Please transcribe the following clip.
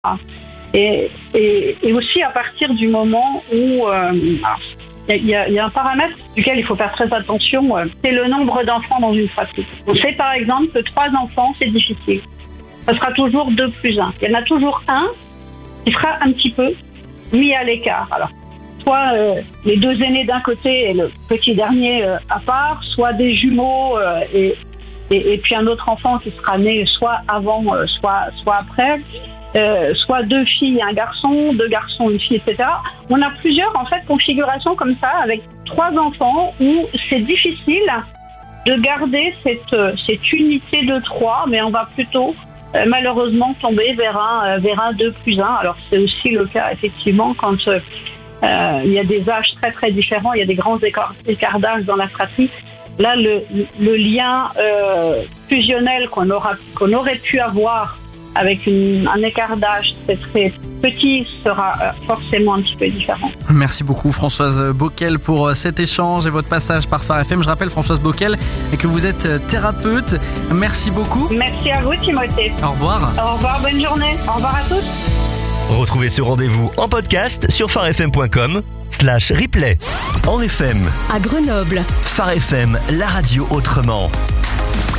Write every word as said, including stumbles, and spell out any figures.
Et, et, et aussi à partir du moment où il y, y, y a un paramètre duquel il faut faire très attention, euh, c'est le nombre d'enfants dans une fratrie. On sait par exemple que trois enfants, c'est difficile. Ça sera toujours deux plus un. Il y en a toujours un qui sera un petit peu mis à l'écart. Alors, soit euh, les deux aînés d'un côté et le petit dernier euh, à part, soit des jumeaux euh, et, et, et puis un autre enfant qui sera né soit avant, euh, soit, soit après. Euh, soit deux filles et un garçon, deux garçons, une fille, et cetera. On a plusieurs en fait configurations comme ça avec trois enfants où c'est difficile de garder cette, cette unité de trois, mais on va plutôt euh, malheureusement tomber vers un, euh, vers un deux plus un. Alors c'est aussi le cas effectivement quand euh, euh, il y a des âges très très différents, il y a des grands écarts, écarts d'âge dans la fratrie. Là le, le lien euh, fusionnel qu'on, aura, qu'on aurait pu avoir avec une, un écart d'âge très très petit sera forcément un petit peu différent. Merci beaucoup Françoise Bockel pour cet échange et votre passage par Phare F M. Je rappelle Françoise Bockel que vous êtes thérapeute. Merci beaucoup. Merci à vous Timothée. Au revoir. Au revoir, bonne journée. Au revoir à tous. Retrouvez ce rendez-vous en podcast sur pharefm point com slash replay. En F M. À Grenoble. Phare F M, la radio autrement.